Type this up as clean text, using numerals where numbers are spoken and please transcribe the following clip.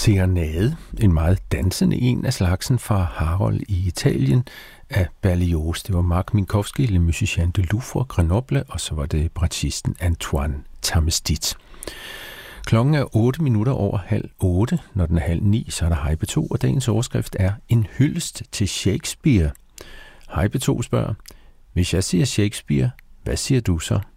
Serenade, en meget dansende en af slagsen fra Harold i Italien af Berlioz. Det var Marc Minkowski, Le Musicien de Louvre, Grenoble, og så var det bratschisten Antoine Tamestit. Klokken er 8:08. Når den er 7:30, så er der Hej P2, og dagens overskrift er en hyldest til Shakespeare. Hej P2 spørger, hvis jeg siger Shakespeare, hvad siger du så?